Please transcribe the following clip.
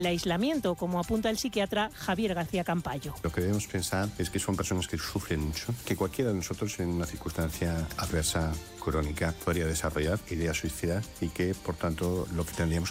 el aislamiento, como apunta el psiquiatra Javier García Campayo. Lo que debemos pensar es que son personas que sufren mucho, que cualquiera de nosotros en una circunstancia adversa crónica podría desarrollar ideas suicidas y que, por tanto, lo que tendríamos